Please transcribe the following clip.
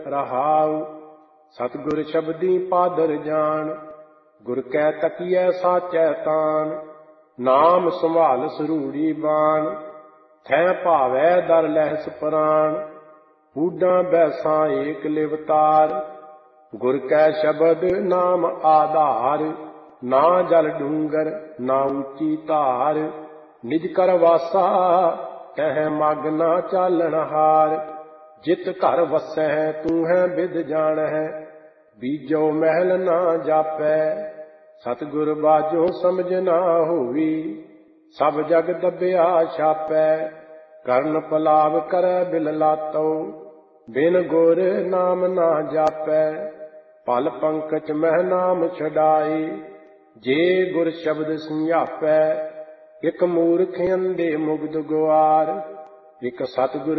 रहाउ। सतगुर शब्दी पादर जान, गुर कै तकियै साचै तान। नाम संभाल सरूड़ी बाण, थै भावै दर लहस प्राण। बूढ़ा बैसां एक लिवतार, गुर कै शब्द नाम आधार। ना जल डूंगर ना ऊंची धार, निज कर वासा तह मग ना चालन हार। जित घर वसै तू है बिद जानह, बीजो महल ना जापै। सतगुर बाजो समझ ना होवी, सब जग दबिया छापै। करन पलाव करै बिल लातो, बिन गुर नाम ना जापै। पल पंकज मह नाम छड़ाई, जे गुर शब्द संझापै। इक मूर्ख अंधे मुग्ध गुआर, इक सतगुर